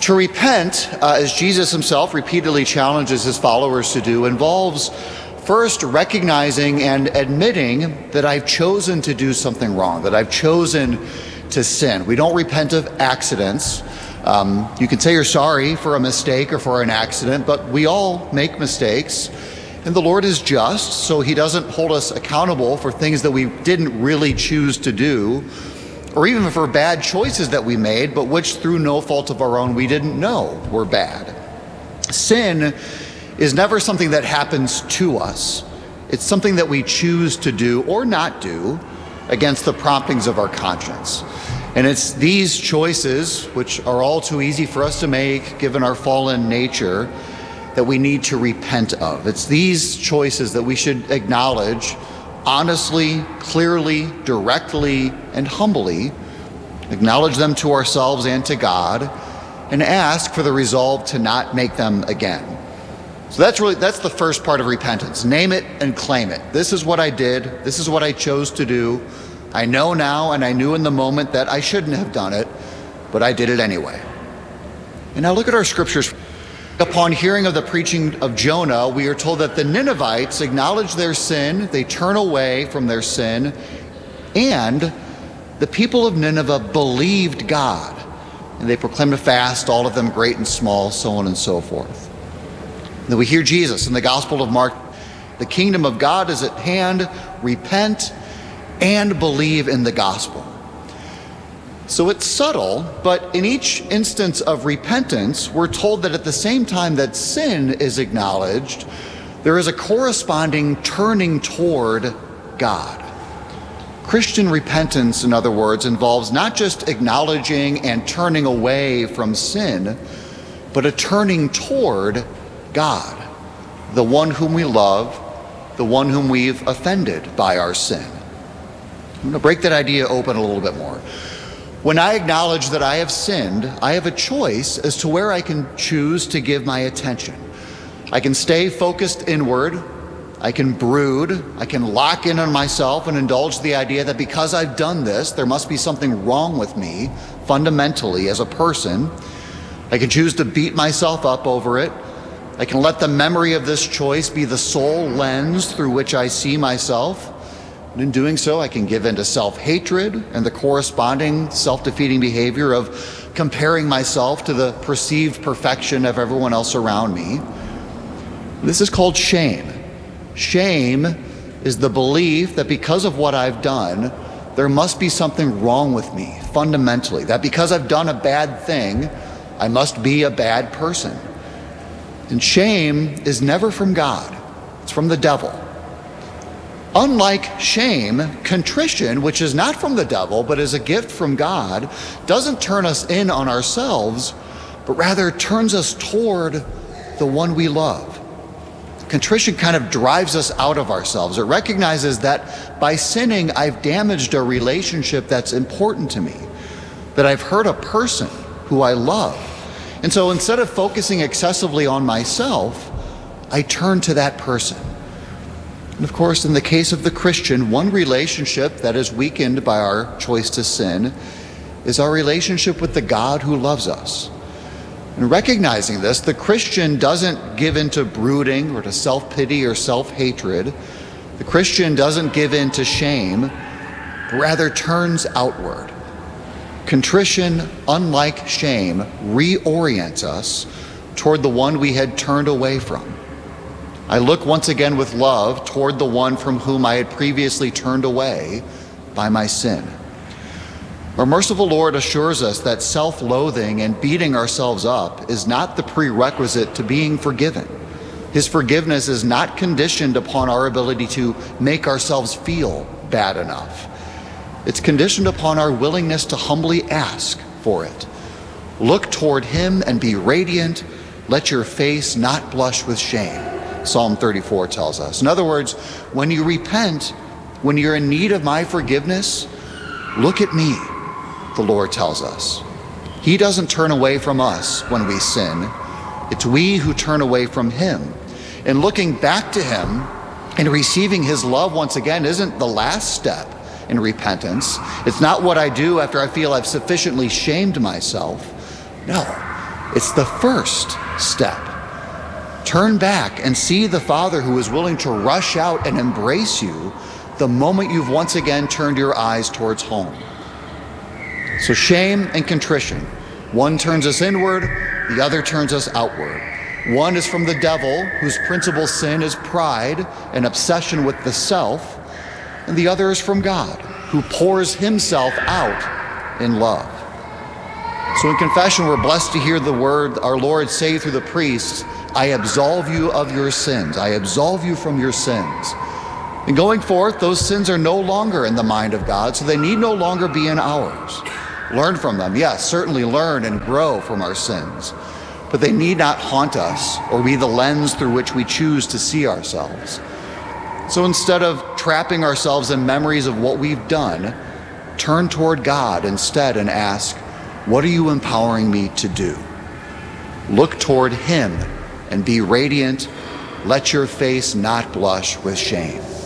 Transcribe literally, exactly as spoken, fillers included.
To repent, uh, as Jesus himself repeatedly challenges his followers to do, involves first recognizing and admitting that I've chosen to do something wrong, that I've chosen to sin. We don't repent of accidents. Um, you can say you're sorry for a mistake or for an accident, but we all make mistakes. And the Lord is just, so he doesn't hold us accountable for things that we didn't really choose to do, or even for bad choices that we made, but which through no fault of our own we didn't know were bad. Sin is never something that happens to us. It's something that we choose to do or not do against the promptings of our conscience. And it's these choices, which are all too easy for us to make given our fallen nature, that we need to repent of. It's these choices that we should acknowledge honestly, clearly, directly, and humbly, acknowledge them to ourselves and to God, and ask for the resolve to not make them again. So that's really, that's the first part of repentance. Name it and claim it. This is what I did. This is what I chose to do. I know now, and I knew in the moment that I shouldn't have done it, but I did it anyway. And now look at our scriptures. Upon hearing of the preaching of Jonah, we are told that the Ninevites acknowledge their sin, they turn away from their sin, and the people of Nineveh believed God, and they proclaimed a fast, all of them great and small, so on and so forth. Then we hear Jesus in the Gospel of Mark, the kingdom of God is at hand, repent and believe in the gospel. So it's subtle, but in each instance of repentance, we're told that at the same time that sin is acknowledged, there is a corresponding turning toward God. Christian repentance, in other words, involves not just acknowledging and turning away from sin, but a turning toward God, the one whom we love, the one whom we've offended by our sin. I'm going to break that idea open a little bit more. When I acknowledge that I have sinned, I have a choice as to where I can choose to give my attention. I can stay focused inward, I can brood, I can lock in on myself and indulge the idea that because I've done this, there must be something wrong with me fundamentally as a person. I can choose to beat myself up over it. I can let the memory of this choice be the sole lens through which I see myself. And in doing so, I can give in to self-hatred and the corresponding self-defeating behavior of comparing myself to the perceived perfection of everyone else around me. This is called shame. Shame is the belief that because of what I've done, there must be something wrong with me fundamentally, that because I've done a bad thing, I must be a bad person. And shame is never from God, it's from the devil. Unlike shame, contrition, which is not from the devil, but is a gift from God, doesn't turn us in on ourselves, but rather turns us toward the one we love. Contrition kind of drives us out of ourselves. It recognizes that by sinning, I've damaged a relationship that's important to me, that I've hurt a person who I love. And so instead of focusing excessively on myself, I turn to that person. And of course, in the case of the Christian, one relationship that is weakened by our choice to sin is our relationship with the God who loves us. And recognizing this, the Christian doesn't give in to brooding or to self-pity or self-hatred. The Christian doesn't give in to shame, but rather turns outward. Contrition, unlike shame, reorients us toward the one we had turned away from. I look once again with love toward the one from whom I had previously turned away by my sin. Our merciful Lord assures us that self-loathing and beating ourselves up is not the prerequisite to being forgiven. His forgiveness is not conditioned upon our ability to make ourselves feel bad enough. It's conditioned upon our willingness to humbly ask for it. Look toward him and be radiant. Let your face not blush with shame. Psalm thirty-four tells us. In other words, when you repent, when you're in need of my forgiveness, look at me, the Lord tells us. He doesn't turn away from us when we sin. It's we who turn away from him. And looking back to him and receiving his love once again isn't the last step in repentance. It's not what I do after I feel I've sufficiently shamed myself. No, It's the first step. Turn back and see the Father who is willing to rush out and embrace you the moment you've once again turned your eyes towards home. So shame and contrition, one turns us inward, the other turns us outward. One is from the devil, whose principal sin is pride and obsession with the self, and the other is from God, who pours himself out in love. So in confession, we're blessed to hear the word our Lord say through the priest, I absolve you of your sins. I absolve you from your sins. And going forth, those sins are no longer in the mind of God, so they need no longer be in ours. Learn from them. Yes, certainly learn and grow from our sins. But they need not haunt us or be the lens through which we choose to see ourselves. So instead of trapping ourselves in memories of what we've done, turn toward God instead and ask, what are you empowering me to do? Look toward him and be radiant. Let your face not blush with shame.